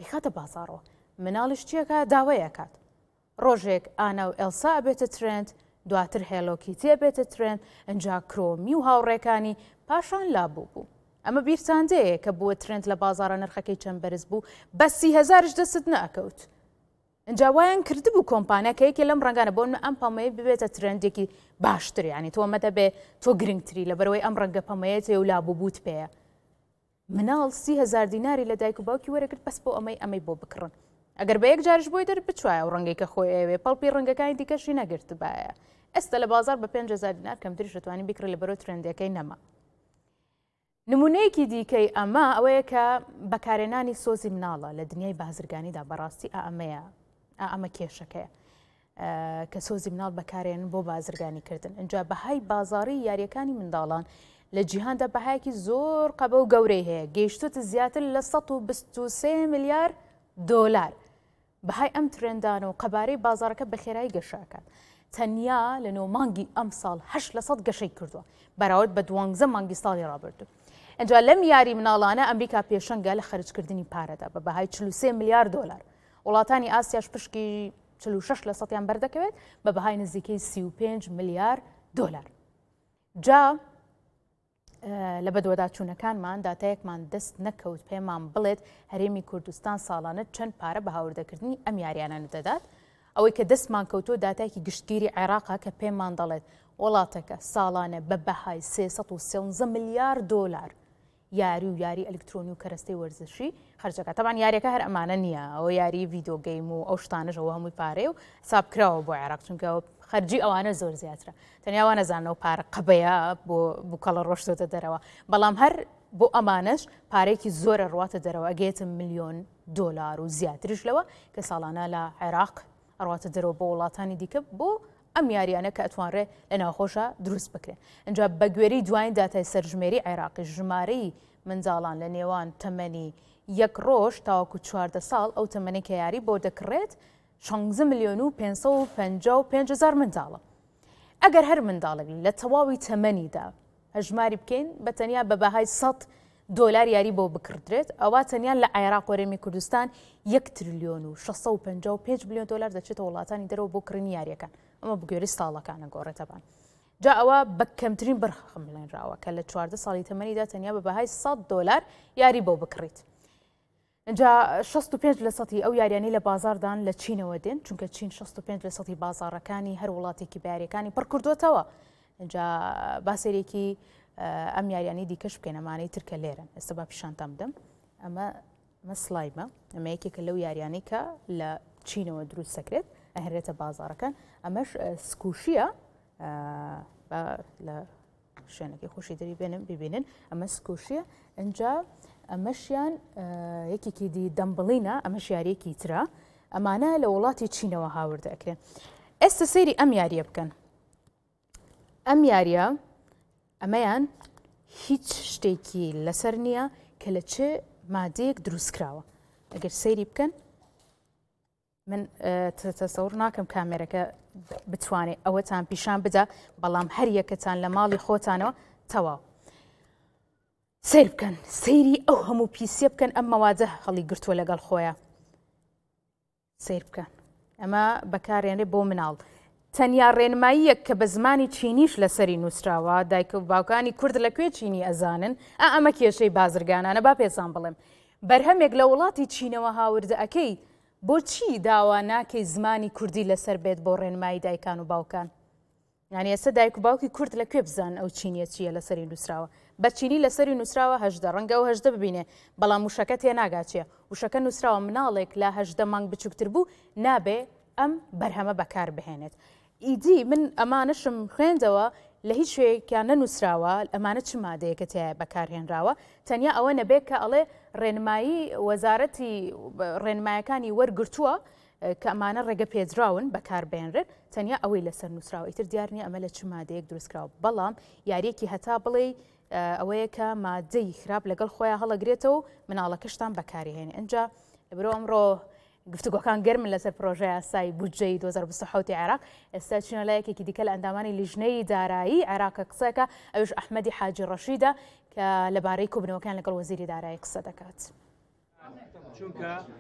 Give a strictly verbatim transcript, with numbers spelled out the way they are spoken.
ئیخاتە بازاڕەوە مناڵش چیەکە داوایەکات ڕۆژێک ئانا و ئێلسا بێتە ترند دواتر هێلۆکیتێ بێتە ترند ئەجا کرۆمی و هاوڕێکانی پاشان لابوو بوو ئەمە بیرساندەیە کە بووە ترند لە بازارە نرخەکەی چەند بەرز بوو بە سی هەزارش دەست نەکەوت ئەجا وایان کردبوو کۆمپانیەکەیەکی لەم ڕەنگانە بۆن ئەم پەمەیە ببێتە ترندێکی باشتر ینی تۆ مەدە بێ تۆ گرنگتری لە بەرەوەی ئەم ڕەنگە پەمەیەتێ و لابوو بووت پێەیە مناڵ سی هەزار دیناری لە دایک و باوکی وەرەگرت بەس بۆ ئەمەی ئەمەی بۆ بکڕن ئەگەر بە یەک جارش بۆی دەر بچوایە و ڕەنگەی کە خۆی ئەوێ پەڵپی ڕەنگەکانی دیکەشی نەگرت باە ئێستا لە بازار بە پێنج هەزار دینار کەمتریش دەتوانین بیکڕ لە بەرەو ترندەکەی نەما نمونەیەکی دیکەی ئەمە ئەوەیە کە بەکارێنانی سۆزی مناڵە لە دنیای بازرگانیدا بەڕاستی ئەمەیە ئەمە کێشەکەیە کە سۆزی مناڵ بەکارێن بۆ بازرگانیکردن ئەجا بەهای بازاڕی یاریەکانی منداڵان لە جیهاندا بەهایەکی زۆر قەبە و گەورەی هەیە گەیشتوتە زیاتر لە سەد و بیست و سێ ملیار دۆلار بەهای ئەم ترێندانە و قەبارەی بازارەکە بە خێرایی گەشاکات تەنیا لە نۆ مانگی ئەم ساڵ هەشت لە سەد گەشەی کردووە بەراورد بە دوانزە مانگی ساڵی ڕابردوو ئەجا لەم یاری مناڵانە ئەمریکا پێشەنگە لە خەرجکردنی پارەدا بە بەهای چل و سێ ملیار دۆلار وڵاتانی ئاسیاش پشکی چل و شەش لە سەدیان بەردەکەوێت بە بەهای نزیکەی سی و پێنج ملیار دۆلار جا لە بەدوەداچوونەکانمان داتایەکمان دەست نەکەوت پێمان بڵێت هەرێمی کوردستان ساڵانە چەند پارە بە هاوردەکردنی ئەم یاریانە دەدات ئەوەی کە دەستمان کەوتۆ داتایەکی گشتگیری عێراقا کە پێمان دەڵێت وڵاتەکە ساڵانە بە بەهای سێسەد و سێنزە ملیار دۆلار یاری و یاری ئەلکترۆنی و کەرەستەی وەرزشی خەرجەکە تەمان یاریەکە هەر ئەمانە نییە ئەوە یاری ڤیدۆ گەیم و ئەو شتانەژەوە هەمووی پارێ و حسابکراوە بۆ عێراق چونکە خەرجی ئەوانە زۆر زیاترە تەنیاوە نەزانەوە پارە قەبەیە بۆ بووکەڵە ڕۆشتۆتە دەرەوە بەڵام هەر بۆ ئەمانش پارێکی زۆرە ڕواتە دەرەوە ئەگەیتە ملیۆن دۆلار و زیاتریش لەوە کە ساڵانە لە عێراق ئەڕواتە دەرەوە بۆ وڵاتانی دیکە بۆ ئەم یاریانە کە ئەتوانرێ لە ناوخۆشە دروست بکرێن ئەجا بە گوێرەی دوایین داتای سەرژمێری عێراقی ژمارەی منداڵان لە نێوان تەمەنی یەک ڕۆژ تاوەکو چواردە ساڵ ئەو تەمەنی کە یاری بۆ دەکڕێت شانزە ملیۆن و پێنج سەد و پەنجا و پێنج هەزار منداڵە ئەگەر هەر منداڵێک لە تەواوی تەمەنیدا هەژماری بکەین بە تەنیا بە بەهای سەد دۆلار یاری بۆ بکردرێت ئەوە تەنیا لە عێراق وەرێمی کوردستان یەک تریلیۆن و شەش سەد و پەنجا و پێنج ملیۆن دۆلار دەچێتە وڵاتانی دەرەوە بۆ کڕینی یاریەکان ئەمە بگوێری ساڵەکانە گۆڕێتەبان جا ئەوە بە کەمترین بەرخەم بڵێنراوە کە لە چواردە ساڵی تەمەنیدا تەنیا بە بەهای سەد دۆلار یاری بۆ بکڕیت اینجا شەست و پێنج لە سەدی ئەو یاریانی لە بازاردان لە چینەوە دێن چونکە چین شەست و پێنج لە سەدی بازاڕەکانی هەر وڵاتێکی بەیاریەکانی پڕ کردوێتەوە اینجا باسێرێکی ئەم یاریانی دیکەش بکەین ئەمانەی ترکە لێرن ئێستا با پیشانتان بدەم ئەمە ئەمە سلایمە ئەمە یەکێکە لەو یاریانی کە لە چینەوە دروست سەکرێت ئەهێنرێتە بازاڕەکان ئەمەش سکوشیە لە شوێنەکەی خۆشی دەری بێنم ببینن ئەمە سکوشیە ئەنجا ئەمەشیان یەکێکی دی دەمبڵینە ئەمەش یاریەکی ترە ئەمانە لە وڵاتی چینەوە هاوردە ئەکرێن ئێستا سەیری ئەم یاریە بکەن ئەم یاریە ئەمەیان هیچ شتێکی لەسەر نییە کە لە چه مادەیەک دروستکراوە ئەگەر سەیری بکەن من تەسەور ناکەم کامێرەکە بتوانێت ئەوەتان پیشان بدە بەڵام هەر یەکەتان لە ماڵی خۆتانەوە تەواو سیر بکەن سەیری ئەو هەموو پیسە بکەن ئەم مەوادە هەڵی گرتووە لەگەڵ خۆیە سیر بکەن ئەمە بەکارێنێ بۆ مناڵ تەنیا ڕێنماییەک کە بە زمانی چینیش لەسەری نووسراوە دایک و باوکانی کورد لەکوێ چینی ئەزانن ئە ئەمە کێشەی بازرگانانە با پێسان بڵێم بەرهەمێک لە وڵاتی چینەوە هاوردە ئەەکەی بۆچی داوا ناکەی زمانی کوردی لەسەر بێت بۆ ڕێنمایی دایکان و باوکان یعنی ئێستا دایک و باوکی کورد لەکوێ بزان ئەو چینیە چیە لەسەری نووسراوە بە چینی لەسەری نووسراوە هەژدە ڕەنگە و هەژدە ببینێ بەڵام وشەکە تێ ناگاچێ وشەکە نووسراوە مناڵێک لە هەژدە مانگ بچووکتر بوو نابێ ئەم بەرهەمە بەکار بهێنێت ئیدی من ئەمانەشم خوێندەوە لە هیچ شوێکیان نەنووسراوە ئەمانە چ مادەیەکە تایە بەکارهێنراوە تەنیا ئەوە نەبێت کە ئەڵێ ڕێنمایی وەزارەتی ڕێنمایەکانی وەرگرتووە کە ئەمانە ڕێگە پێدراون بەکاربێنرێت تەنیا ئەوەی لەسەر نووسراوە ئیتر دیارنی ئەمە لە چ مادەیەک دروستکراوە بەڵام یاریەکی هەتا بڵێ ئەوەیە کە مادەی خراپ لەگەڵ خۆیان هەڵەگرێتەوە مناڵەکەشتان بەکارهێنێ ئەنجا لەبەرۆ ئەمڕۆ گفتوگۆکان گەرمن لەسەر پرۆژەی یاسای بودجەی دوو هەزار و بیست و سەوت عێراق ئێستا چینە لایەکێکی دیکە لە ئەندامانی لیژنەی دارایی عێراقە قسەکە ئەوش ئەحمەدی حاجی ڕەشیدە کە لەبارەی کۆبنەوەکان لەگەڵ وەزیری دارایی قسە دەکات.